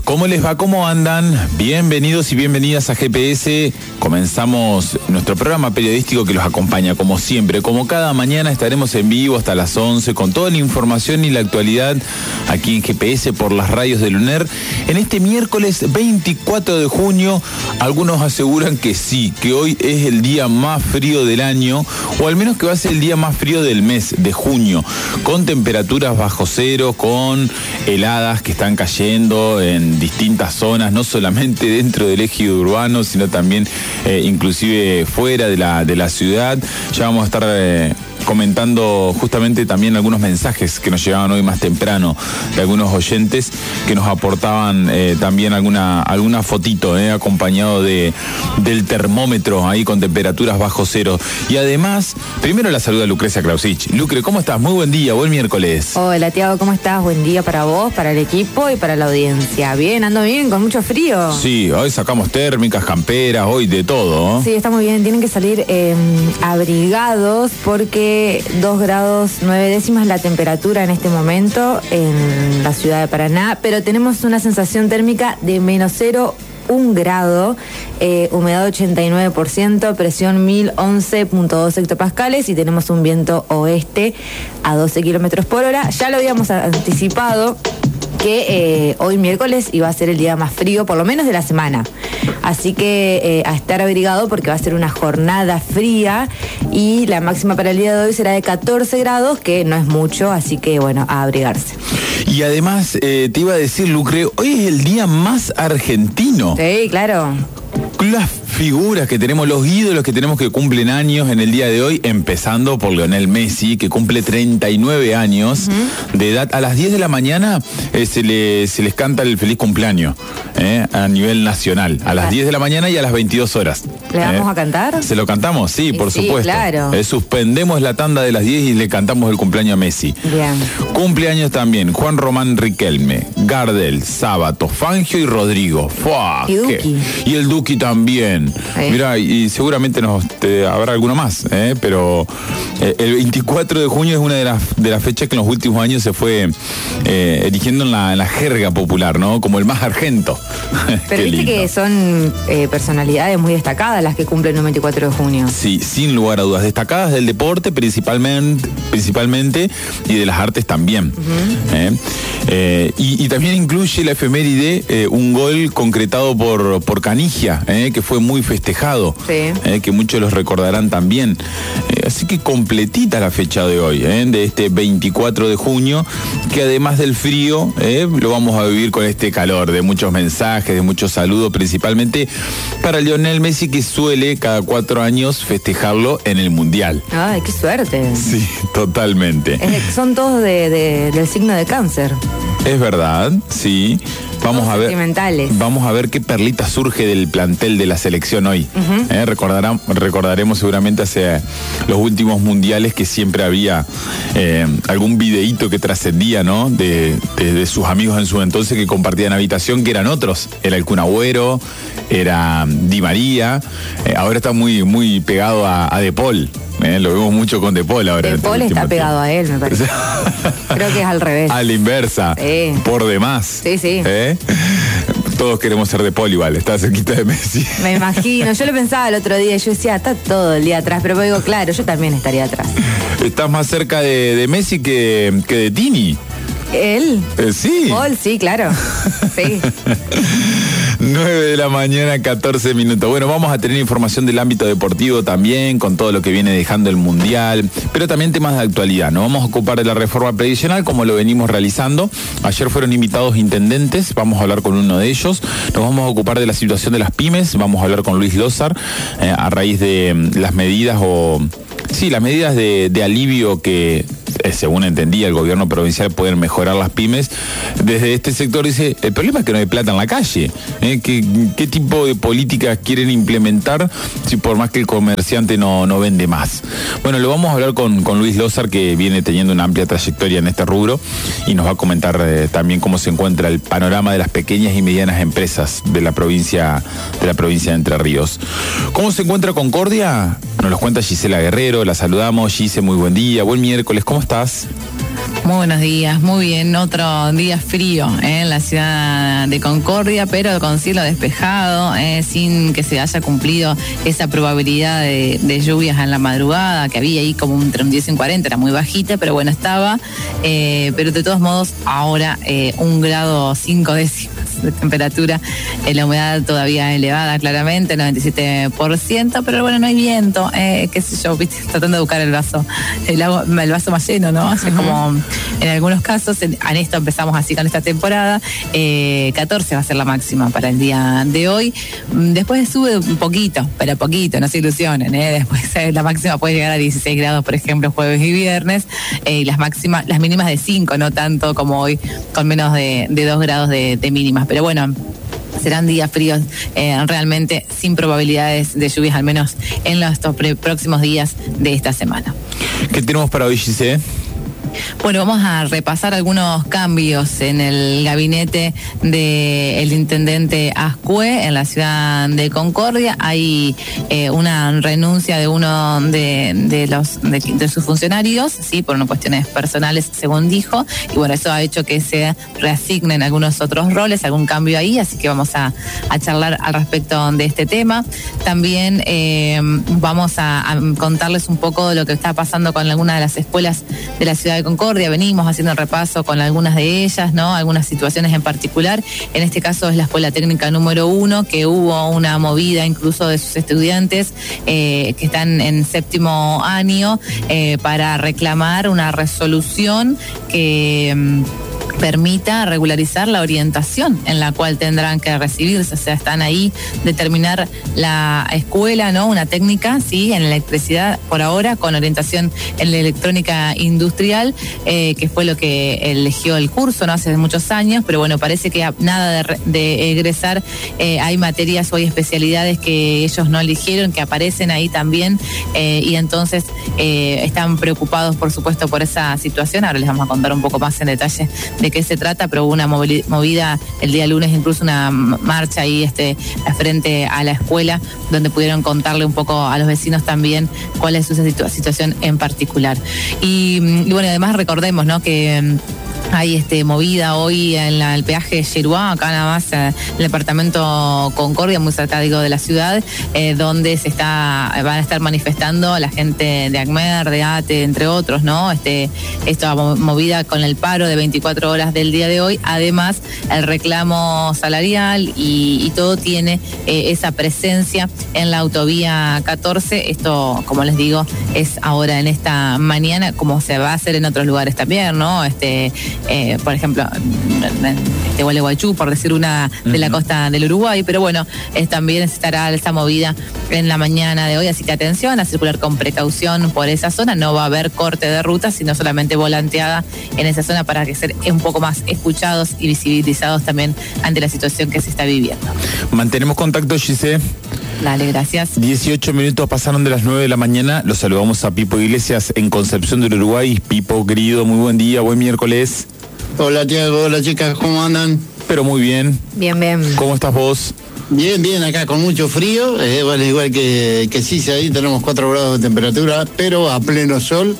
¿Cómo les va? ¿Cómo andan? Bienvenidos y bienvenidas a GPS. Comenzamos nuestro programa periodístico que los acompaña como siempre. Como cada mañana estaremos en vivo hasta las 11 con toda la información y la actualidad aquí en GPS por las radios del UNER. En este miércoles 24 de junio, algunos aseguran que sí, que hoy es el día más frío del año, o al menos que va a ser el día más frío del mes de junio, con temperaturas bajo cero, con heladas que están cayendo en distintas zonas, no solamente dentro del eje urbano, sino también inclusive fuera de la ciudad. Ya vamos a estar comentando justamente también algunos mensajes que nos llegaban hoy más temprano de algunos oyentes que nos aportaban también alguna fotito acompañado del termómetro ahí con temperaturas bajo cero. Y además, primero la saluda Lucrecia Clausich. Lucre, ¿cómo estás? Muy buen día, buen miércoles. Hola, Tiago, ¿cómo estás? Buen día para vos, para el equipo y para la audiencia. Bien, ando bien, con mucho frío. Sí, hoy sacamos térmicas, camperas, hoy de todo, ¿no? Sí, está muy bien, tienen que salir abrigados porque 2 grados 9 décimas la temperatura en este momento en la ciudad de Paraná, pero tenemos una sensación térmica de menos 0,1 grado, humedad 89%, presión 1011.2 hectopascales y tenemos un viento oeste a 12 kilómetros por hora. Ya lo habíamos anticipado que hoy miércoles iba a ser el día más frío, por lo menos de la semana. Así que a estar abrigado porque va a ser una jornada fría y la máxima para el día de hoy será de 14 grados, que no es mucho, así que bueno, a abrigarse. Y además, te iba a decir, Lucre, hoy es el día más argentino. Sí, claro. Las figuras que tenemos, los ídolos que tenemos que cumplen años en el día de hoy, empezando por Lionel Messi, que cumple 39 años de edad. A las 10 de la mañana se les canta el feliz cumpleaños a nivel nacional. A las 10 de la mañana y a las 22 horas. ¿Le vamos a cantar? ¿Se lo cantamos? Sí, por supuesto. Claro. Suspendemos la tanda de las 10 y le cantamos el cumpleaños a Messi. Bien. Cumpleaños también Juan Román Riquelme, Gardel, Sábato, Fangio y Rodrigo. ¡Fua! Y Duki. Y el Duki también. Mirá, y seguramente habrá alguno más, pero el 24 de junio es una de las fechas que en los últimos años se fue eligiendo en la jerga popular, ¿no? Como el más argento. Pero viste que son personalidades muy destacadas las que cumplen el 24 de junio. Sí, sin lugar a dudas. Destacadas del deporte principalmente y de las artes también. Y también incluye la efeméride un gol concretado por Canigia, que fue muy festejado, que muchos los recordarán también. Así que completita la fecha de hoy, de este 24 de junio, que además del frío, lo vamos a vivir con este calor, de muchos mensajes, de muchos saludos, principalmente para Lionel Messi, que suele cada 4 años festejarlo en el Mundial. Ay, qué suerte. Sí, totalmente. Son todos del signo de Cáncer. Es verdad, sí. Vamos a ver qué perlita surge del plantel de la selección hoy. Recordaremos seguramente hacia los últimos mundiales que siempre había algún videíto que trascendía, ¿no? De sus amigos en su entonces que compartían habitación, que eran otros. Era el Kun Agüero, era Di María. Ahora está muy, muy pegado a De Paul. Lo vemos mucho con De Paul ahora. De Paul está pegado a él, me parece. Creo que es al revés. A la inversa. Sí. Por demás. Sí. Todos queremos ser De Paul igual, está cerquita de Messi. Me imagino, yo lo pensaba el otro día, yo decía, está todo el día atrás, pero digo, claro, yo también estaría atrás. Estás más cerca de Messi que de Tini. ¿Él? Sí. Paul, sí, claro. Sí. 9 de la mañana, 14 minutos. Bueno, vamos a tener información del ámbito deportivo también, con todo lo que viene dejando el Mundial, pero también temas de actualidad. Nos vamos a ocupar de la reforma previsional, como lo venimos realizando. Ayer fueron invitados intendentes, vamos a hablar con uno de ellos. Nos vamos a ocupar de la situación de las pymes, vamos a hablar con Luis Lózar, a raíz de las medidas las medidas de alivio que, según entendía, el gobierno provincial pueden mejorar las pymes. Desde este sector dice, el problema es que no hay plata en la calle. ¿Qué tipo de políticas quieren implementar si por más que el comerciante no vende más? Bueno, lo vamos a hablar con Luis Lózar, que viene teniendo una amplia trayectoria en este rubro y nos va a comentar también cómo se encuentra el panorama de las pequeñas y medianas empresas de la provincia de Entre Ríos. ¿Cómo se encuentra Concordia? Nos lo cuenta Gisela Guerrero, la saludamos. Gise, muy buen día, buen miércoles, ¿cómo estás? Muy buenos días, muy bien, otro día frío en la ciudad de Concordia, pero con cielo despejado, sin que se haya cumplido esa probabilidad de lluvias en la madrugada, que había ahí como entre un 10 y un 40, era muy bajita, pero bueno, estaba, pero de todos modos ahora 1 grado 5 décimas de temperatura, la humedad todavía elevada claramente, 97%, pero bueno, no hay viento, qué sé yo, ¿viste? Tratando de buscar el vaso más lleno, ¿no? O sea, como en algunos casos, en esto empezamos así con esta temporada, 14 va a ser la máxima para el día de hoy, después sube un poquito, pero poquito, no se ilusionen, después la máxima puede llegar a 16 grados, por ejemplo, jueves y viernes, y las mínimas de 5, no tanto como hoy, con menos de 2 grados de mínimas, pero bueno, serán días fríos realmente sin probabilidades de lluvias, al menos en estos próximos días de esta semana. ¿Qué tenemos para hoy, Giselle? Bueno, vamos a repasar algunos cambios en el gabinete del intendente Ascue en la ciudad de Concordia. Hay una renuncia de uno de sus funcionarios, sí, por unas cuestiones personales, según dijo, y bueno, eso ha hecho que se reasignen algunos otros roles, algún cambio ahí, así que vamos a charlar al respecto de este tema. También vamos a contarles un poco de lo que está pasando con algunas de las escuelas de la ciudad de Concordia. Venimos haciendo repaso con algunas de ellas, ¿no? Algunas situaciones en particular. En este caso es la Escuela Técnica número 1, que hubo una movida incluso de sus estudiantes que están en 7º año para reclamar una resolución que permita regularizar la orientación en la cual tendrán que recibirse, o sea, están ahí determinar la escuela, ¿no? Una técnica, sí, en electricidad por ahora, con orientación en la electrónica industrial, que fue lo que eligió el curso, ¿no? Hace muchos años, pero bueno, parece que nada de egresar, hay materias o hay especialidades que ellos no eligieron, que aparecen ahí también, y entonces están preocupados, por supuesto, por esa situación. Ahora les vamos a contar un poco más en detalle de qué se trata, pero hubo una movida el día lunes, incluso una marcha ahí frente a la escuela, donde pudieron contarle un poco a los vecinos también cuál es su situación en particular. Y bueno, además recordemos, ¿no?, que hay movida hoy en el peaje de Yeruá, acá nada más en el departamento Concordia, muy cerca, digo, de la ciudad, donde van a estar manifestando la gente de ACMER, de ATE, entre otros, ¿no? Esta movida con el paro de 24 horas del día de hoy, además el reclamo salarial y todo tiene esa presencia en la autovía 14. Esto, como les digo, es ahora en esta mañana, como se va a hacer en otros lugares también, ¿no? Por ejemplo, Gualeguaychú, por decir una de la costa del Uruguay, pero bueno, también estará esta movida en la mañana de hoy, así que atención a circular con precaución por esa zona. No va a haber corte de ruta, sino solamente volanteada en esa zona para que ser un poco más escuchados y visibilizados también ante la situación que se está viviendo. Mantenemos contacto, Giselle. Dale, gracias. 18 minutos pasaron de las 9 de la mañana. Los saludamos a Pipo Iglesias en Concepción del Uruguay. Pipo, querido, muy buen día, buen miércoles. Hola, Tiago, hola, chicas, ¿cómo andan? Pero muy bien. Bien, bien. ¿Cómo estás vos? Bien, bien, acá con mucho frío, bueno, igual que sí, ahí tenemos 4 grados de temperatura, pero a pleno sol,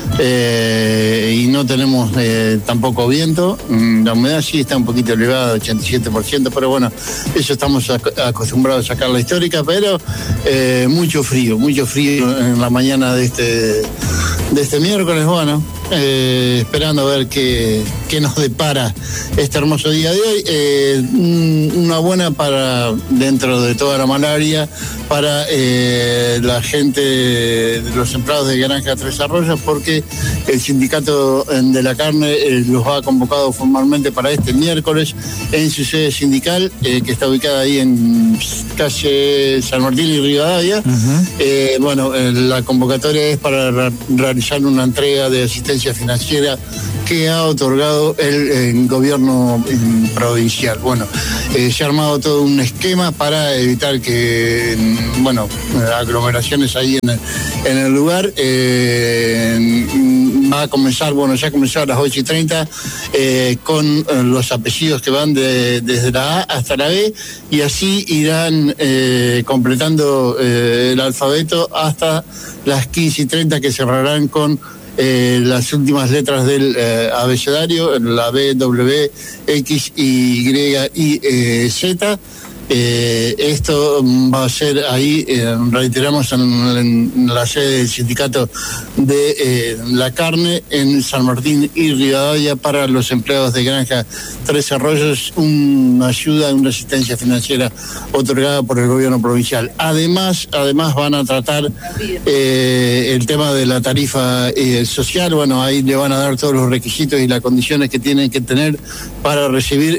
y no tenemos tampoco viento. La humedad sí está un poquito elevada, 87%, pero bueno, eso estamos acostumbrados a sacar la histórica, pero mucho frío en la mañana de este miércoles, bueno, esperando a ver qué nos depara este hermoso día de hoy. Una buena para, dentro de toda la malaria, para la gente, los empleados de Granja Tres Arroyos, porque el sindicato de la carne los ha convocado formalmente para este miércoles en su sede sindical, que está ubicada ahí en calle San Martín y Rivadavia. Bueno, la convocatoria es para realizar una entrega de asistencia financiera que ha otorgado el gobierno provincial. Bueno, se ha armado todo un esquema para evitar que, bueno, aglomeraciones ahí en el lugar. Va a comenzar, bueno, ya comenzó a las 8:30 con los apellidos que van desde la A hasta la B, y así irán completando el alfabeto hasta las 15:30, que cerrarán con las últimas letras del abecedario, la B, W, X, Y, Z. Esto va a ser ahí, reiteramos, en la sede del sindicato de la carne en San Martín y Rivadavia, para los empleados de Granja Tres Arroyos, una ayuda, una asistencia financiera otorgada por el gobierno provincial. Además van a tratar el tema de la tarifa social. Bueno, ahí le van a dar todos los requisitos y las condiciones que tienen que tener para recibir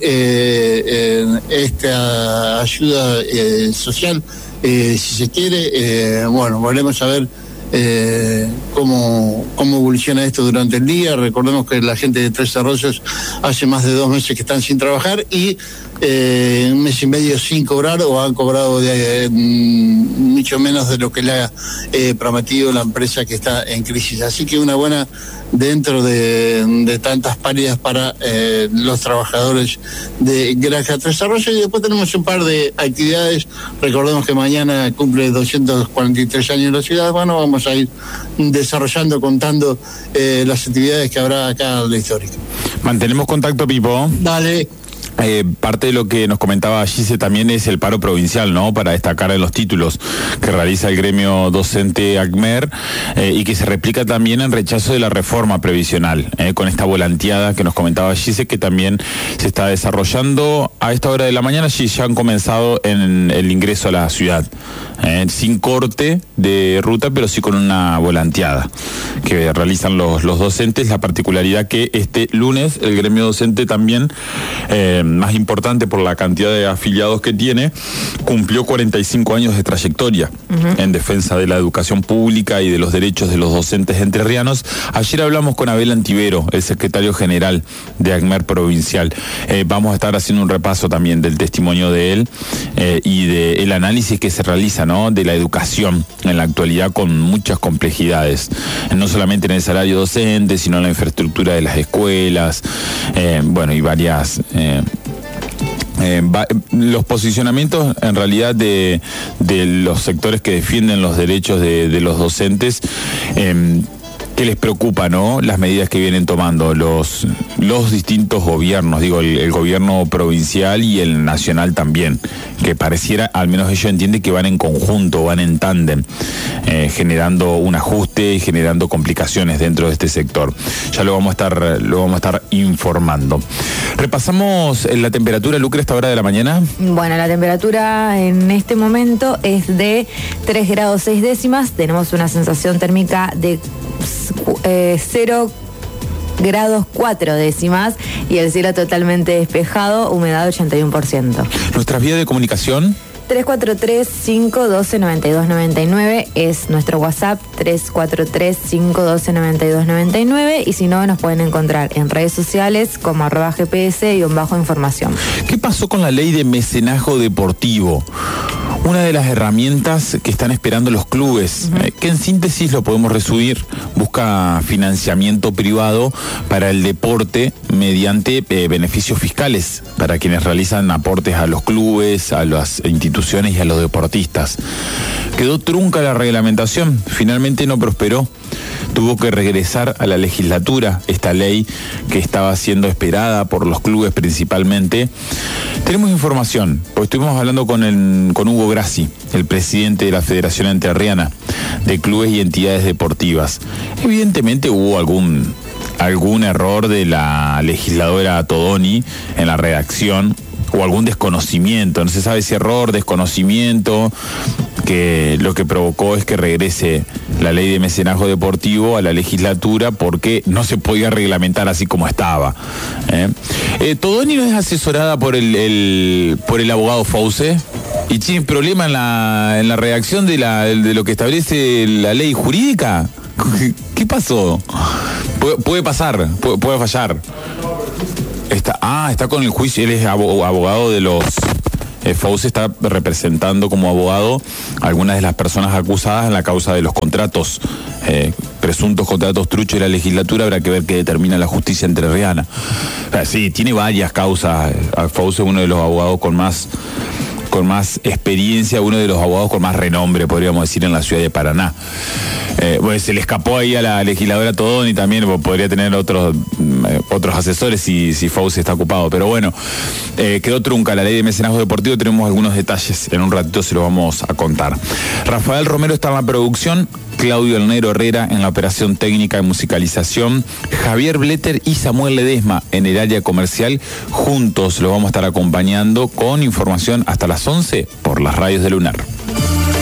esta ayuda social, si se quiere. Bueno, volvemos a ver cómo evoluciona esto durante el día. Recordemos que la gente de Tres Arroyos hace más de 2 meses que están sin trabajar y 1 mes y medio sin cobrar, o han cobrado mucho menos de lo que le ha prometido la empresa que está en crisis. Así que una buena dentro de tantas pérdidas para los trabajadores de Granja Tres Arroyos. Y después tenemos un par de actividades. Recordemos que mañana cumple 243 años la ciudad. Bueno, vamos a ir desarrollando, contando las actividades que habrá acá en la histórica. Mantenemos contacto, Pipo. Dale. Parte de lo que nos comentaba Gise también es el paro provincial, ¿no? Para destacar en los títulos que realiza el gremio docente ACMER, y que se replica también en rechazo de la reforma previsional, con esta volanteada que nos comentaba Gise, que también se está desarrollando a esta hora de la mañana. Ya han comenzado en el ingreso a la ciudad, sin corte de ruta, pero sí con una volanteada que realizan los docentes. La particularidad que este lunes el gremio docente también, más importante por la cantidad de afiliados que tiene, cumplió 45 años de trayectoria en defensa de la educación pública y de los derechos de los docentes entrerrianos. Ayer hablamos con Abel Antivero, el secretario general de ACMER provincial. Vamos a estar haciendo un repaso también del testimonio de él y del análisis que se realiza, ¿no?, de la educación en la actualidad, con muchas complejidades, no solamente en el salario docente, sino en la infraestructura de las escuelas, bueno, y varias... los posicionamientos en realidad de los sectores que defienden los derechos de los docentes, que les preocupa, ¿no?, las medidas que vienen tomando los distintos gobiernos, digo, el gobierno provincial y el nacional también, que pareciera, al menos ellos entienden, que van en conjunto, van en tándem, generando un ajuste y generando complicaciones dentro de este sector. Ya lo vamos a estar informando. Repasamos la temperatura, Lucre, a esta hora de la mañana. Bueno, la temperatura en este momento es de 3 grados 6 décimas. Tenemos una sensación térmica de 0 grados 4 décimas y el cielo totalmente despejado, humedad 81%. ¿Nuestras vías de comunicación? 343-512-9299 es nuestro WhatsApp, 343-512-9299, y si no, nos pueden encontrar en redes sociales como @GPS_información. ¿Qué pasó con la ley de mecenazgo deportivo? Una de las herramientas que están esperando los clubes, que en síntesis lo podemos resumir, busca financiamiento privado para el deporte mediante beneficios fiscales para quienes realizan aportes a los clubes, a las instituciones y a los deportistas. Quedó trunca la reglamentación, finalmente no prosperó. Tuvo que regresar a la legislatura esta ley que estaba siendo esperada por los clubes principalmente. Tenemos información, porque estuvimos hablando con Hugo Grassi, el presidente de la Federación Entrerriana de Clubes y Entidades Deportivas. Evidentemente hubo algún error de la legisladora Todoni en la redacción, o algún desconocimiento, no se sabe si error, desconocimiento, que lo que provocó es que regrese la ley de mecenazgo deportivo a la legislatura, porque no se podía reglamentar así como estaba. Todoni no es asesorada por el abogado Fause y tiene problema en la redacción de lo que establece la ley jurídica. ¿Qué pasó? Puede pasar, puede fallar. Está con el juicio, él es abogado de los... Fause está representando como abogado a algunas de las personas acusadas en la causa de los contratos, presuntos contratos truchos de la legislatura. Habrá que ver qué determina la justicia entrerriana. Sí, tiene varias causas. Fause es uno de los abogados con más con más experiencia, uno de los abogados con más renombre, podríamos decir, en la ciudad de Paraná. Pues se le escapó ahí a la legisladora Todoni, también podría tener otros asesores si Fauci está ocupado, pero bueno, quedó trunca la ley de mecenazgo deportivo. Tenemos algunos detalles, en un ratito se los vamos a contar. Rafael Romero está en la producción, Claudio El Negro Herrera en la operación técnica y musicalización, Javier Bletter y Samuel Ledesma en el área comercial. Juntos los vamos a estar acompañando con información hasta las 11 por las radios de Lunar.